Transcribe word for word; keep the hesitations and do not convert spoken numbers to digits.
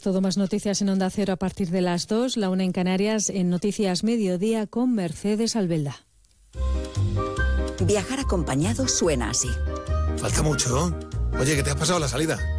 todo más noticias en Onda Cero a partir de las dos, la una en Canarias, en Noticias Mediodía con Mercedes Albelda. Viajar acompañado suena así. Falta mucho. Oye, ¿que te has pasado la salida?